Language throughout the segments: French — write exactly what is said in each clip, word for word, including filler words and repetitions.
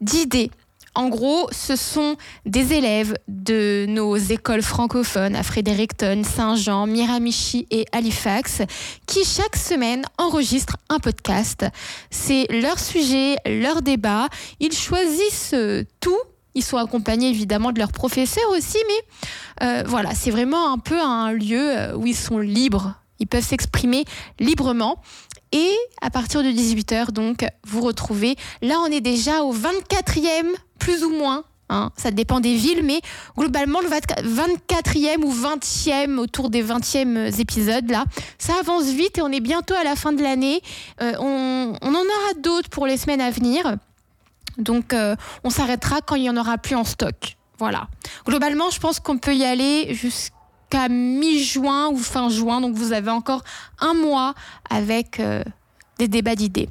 d'idées. En gros, ce sont des élèves de nos écoles francophones à Fredericton, Saint-Jean, Miramichi et Halifax qui chaque semaine enregistrent un podcast. C'est leur sujet, leur débat. Ils choisissent tout. Ils sont accompagnés évidemment de leurs professeurs aussi, mais euh, voilà, c'est vraiment un peu un lieu où ils sont libres. Ils peuvent s'exprimer librement. Et à partir de dix-huit heures, donc, vous retrouvez, là on est déjà au vingt-quatrième, plus ou moins, hein, ça dépend des villes, mais globalement le vingt-quatrième ou vingtième, autour des vingtièmes épisodes, là, ça avance vite et on est bientôt à la fin de l'année. Euh, on, on en aura d'autres pour les semaines à venir. Donc, euh, on s'arrêtera quand il n'y en aura plus en stock. Voilà. Globalement, je pense qu'on peut y aller jusqu'à mi-juin ou fin juin. Donc, vous avez encore un mois avec euh, des débats d'idées.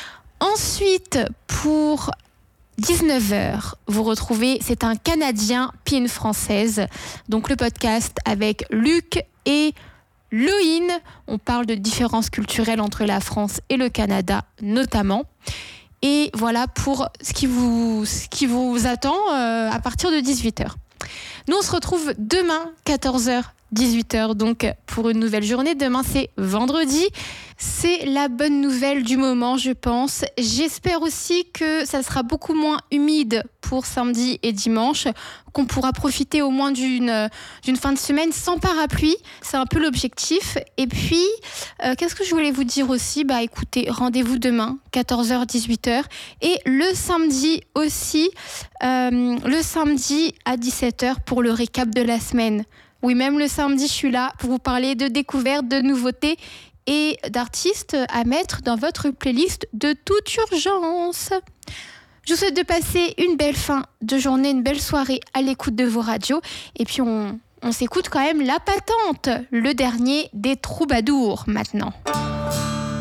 Ensuite, pour dix-neuf heures, vous retrouvez, c'est un Canadien puis une Française. Donc, le podcast avec Luc et Loïne. On parle de différences culturelles entre la France et le Canada, notamment. Et voilà pour ce qui vous, ce qui vous attend euh, à partir de dix-huit heures. Nous, on se retrouve demain, quatorze heures, dix-huit heures, donc pour une nouvelle journée. Demain, c'est vendredi. C'est la bonne nouvelle du moment, je pense. J'espère aussi que ça sera beaucoup moins humide pour samedi et dimanche, qu'on pourra profiter au moins d'une, d'une fin de semaine sans parapluie. C'est un peu l'objectif. Et puis, euh, qu'est-ce que je voulais vous dire aussi ? Bah écoutez, rendez-vous demain, quatorze heures, dix-huit heures. Et le samedi aussi, euh, le samedi à dix-sept heures pour le récap de la semaine. Oui, même le samedi, je suis là pour vous parler de découvertes, de nouveautés et d'artistes à mettre dans votre playlist de toute urgence. Je vous souhaite de passer une belle fin de journée, une belle soirée à l'écoute de vos radios. Et puis, on, on s'écoute quand même La Patente, le dernier des troubadours maintenant.